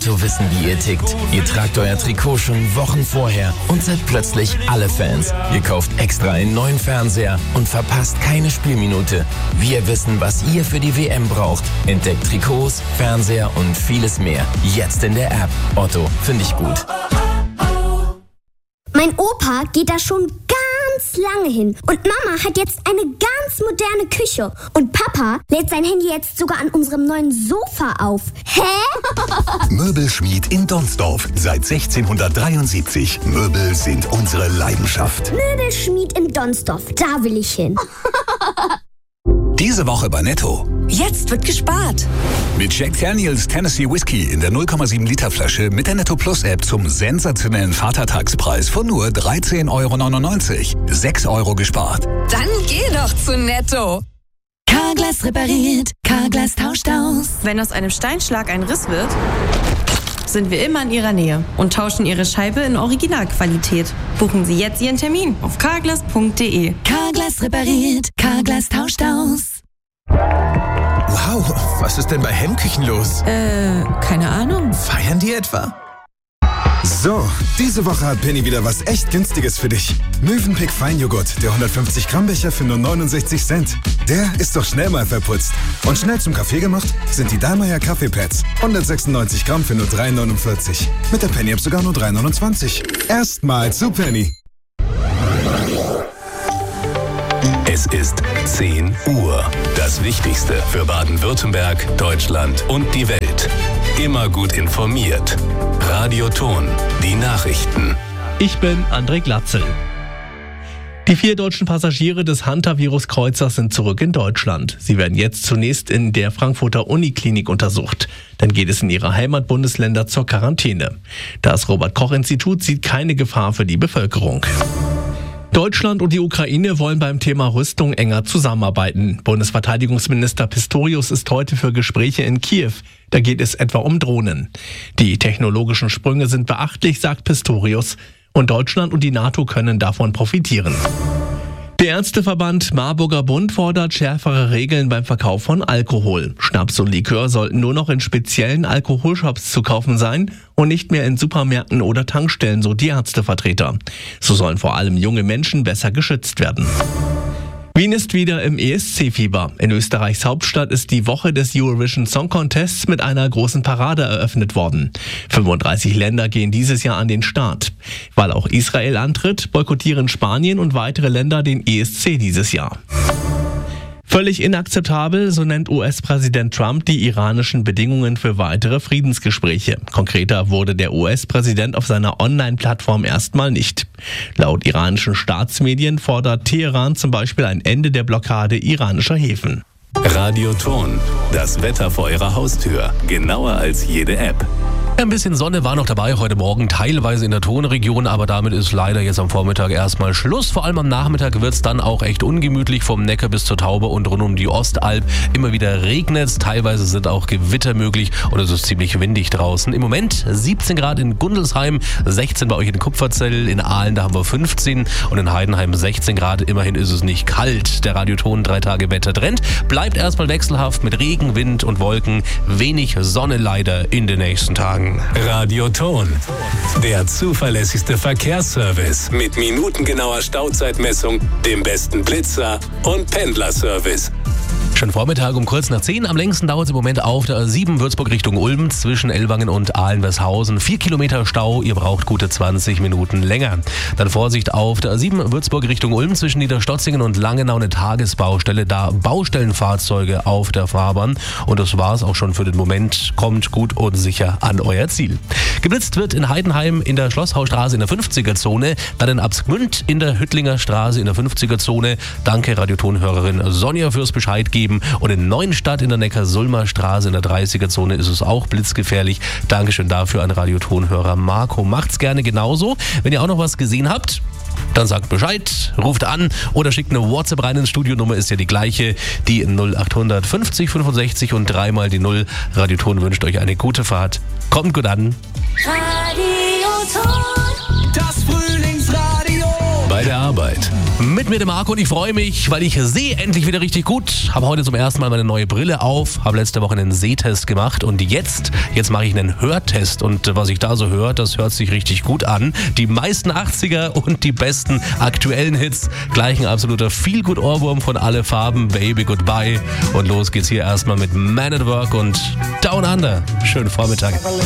Netto wissen, wie ihr tickt. Ihr tragt euer Trikot schon Wochen vorher und seid plötzlich alle Fans. Ihr kauft extra einen neuen Fernseher und verpasst keine Spielminute. Wir wissen, was ihr für die WM braucht. Entdeckt Trikots, Fernseher und vieles mehr. Jetzt in der App. Otto, finde ich gut. Mein Opa geht da schon ganz lange hin. Und Mama hat jetzt eine ganz moderne Küche. Und Papa lädt sein Handy jetzt sogar an unserem neuen Sofa auf. Hä? Möbelschmied in Donsdorf. Seit 1673. Möbel sind unsere Leidenschaft. Möbelschmied in Donsdorf. Da will ich hin. Diese Woche bei Netto. Jetzt wird gespart. Mit Jack Daniels Tennessee Whiskey in der 0,7 Liter Flasche mit der Netto Plus App zum sensationellen Vatertagspreis von nur 13,99 €. 6 € gespart. Dann geh doch zu Netto. Carglass repariert, Carglass tauscht aus. Wenn aus einem Steinschlag ein Riss wird, sind wir immer in Ihrer Nähe und tauschen Ihre Scheibe in Originalqualität. Buchen Sie jetzt Ihren Termin auf carglass.de. Carglass repariert, Carglass tauscht aus. Wow, was ist denn bei Hemmküchen los? Keine Ahnung. Feiern die etwa? So, diese Woche hat Penny wieder was echt Günstiges für dich. Mövenpick Feinjoghurt, der 150 Gramm Becher für nur 69 Cent. Der ist doch schnell mal verputzt. Und schnell zum Kaffee gemacht sind die Dallmayr Kaffeepads. 196 Gramm für nur 3,49. Mit der Penny-App sogar nur 3,29. Erstmal zu Penny. Es ist 10 Uhr. Das Wichtigste für Baden-Württemberg, Deutschland und die Welt. Immer gut informiert. Radio Ton, die Nachrichten. Ich bin André Glatzel. Die 4 deutschen Passagiere des Hantavirus-Kreuzers sind zurück in Deutschland. Sie werden jetzt zunächst in der Frankfurter Uniklinik untersucht. Dann geht es in ihre Heimatbundesländer zur Quarantäne. Das Robert-Koch-Institut sieht keine Gefahr für die Bevölkerung. Deutschland und die Ukraine wollen beim Thema Rüstung enger zusammenarbeiten. Bundesverteidigungsminister Pistorius ist heute für Gespräche in Kiew. Da geht es etwa um Drohnen. Die technologischen Sprünge sind beachtlich, sagt Pistorius. Und Deutschland und die NATO können davon profitieren. Der Ärzteverband Marburger Bund fordert schärfere Regeln beim Verkauf von Alkohol. Schnaps und Likör sollten nur noch in speziellen Alkoholshops zu kaufen sein und nicht mehr in Supermärkten oder Tankstellen, so die Ärztevertreter. So sollen vor allem junge Menschen besser geschützt werden. Wien ist wieder im ESC-Fieber. In Österreichs Hauptstadt ist die Woche des Eurovision Song Contests mit einer großen Parade eröffnet worden. 35 Länder gehen dieses Jahr an den Start. Weil auch Israel antritt, boykottieren Spanien und weitere Länder den ESC dieses Jahr. Völlig inakzeptabel, so nennt US-Präsident Trump die iranischen Bedingungen für weitere Friedensgespräche. Konkreter wurde der US-Präsident auf seiner Online-Plattform erstmal nicht. Laut iranischen Staatsmedien fordert Teheran zum Beispiel ein Ende der Blockade iranischer Häfen. Radio Ton, das Wetter vor Ihrer Haustür. Genauer als jede App. Ein bisschen Sonne war noch dabei heute Morgen, teilweise in der Tonregion, aber damit ist leider jetzt am Vormittag erstmal Schluss. Vor allem am Nachmittag wird es dann auch echt ungemütlich, vom Neckar bis zur Taube und rund um die Ostalb. Immer wieder regnet es, teilweise sind auch Gewitter möglich und es ist ziemlich windig draußen. Im Moment 17 Grad in Gundelsheim, 16 bei euch in Kupferzell, in Aalen da haben wir 15 und in Heidenheim 16 Grad. Immerhin ist es nicht kalt. Der Radioton 3 Tage Wettertrend bleibt erstmal wechselhaft mit Regen, Wind und Wolken. Wenig Sonne leider in den nächsten Tagen. Radio Ton, der zuverlässigste Verkehrsservice mit minutengenauer Stauzeitmessung, dem besten Blitzer und Pendlerservice. Schon Vormittag um kurz nach 10. Am längsten dauert es im Moment auf der A7 Würzburg Richtung Ulm zwischen Ellwangen und Ahlen-Westhausen. 4 Kilometer Stau, ihr braucht gute 20 Minuten länger. Dann Vorsicht auf der A7 Würzburg Richtung Ulm zwischen Niederstotzingen und Langenau eine Tagesbaustelle. Da Baustellenfahrzeuge auf der Fahrbahn. Und das war's auch schon für den Moment. Kommt gut und sicher an euer Ziel. Geblitzt wird in Heidenheim in der Schlosshausstraße in der 50er-Zone. Dann in Absgmünd in der Hüttlinger Straße in der 50er-Zone. Danke Radiotonhörerin Sonja fürs Bescheid geben. Und in Neuenstadt in der Neckarsulmer Straße in der 30er-Zone ist es auch blitzgefährlich. Dankeschön dafür an Radiotonhörer Marco. Macht's gerne genauso. Wenn ihr auch noch was gesehen habt, dann sagt Bescheid, ruft an oder schickt eine WhatsApp rein ins Studio. Nummer ist ja die gleiche, die 0800 50 65 und 3 mal die 0. Radioton wünscht euch eine gute Fahrt. Kommt gut an. Radioton. Das Frühlingsradio. Bei der Arbeit, Mit mir, dem Marco, und ich freue mich, weil ich sehe endlich wieder richtig gut. Habe heute zum ersten Mal meine neue Brille auf, habe letzte Woche einen Sehtest gemacht und jetzt mache ich einen Hörtest. Und was ich da so höre, das hört sich richtig gut an. Die meisten 80er und die besten aktuellen Hits. Gleich ein absoluter Feel-Good-Ohrwurm von Alle Farben, Baby Goodbye. Und los geht's hier erstmal mit Man at Work und Down Under. Schönen Vormittag.